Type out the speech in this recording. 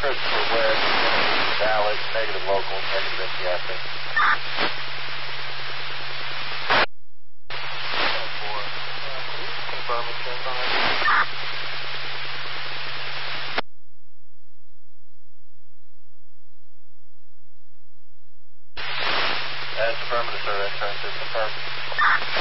Christopher West, valid, negative local, negative Indianapolis. Confirm insurance on that? That's affirmative, sir. Insurance is confirmed.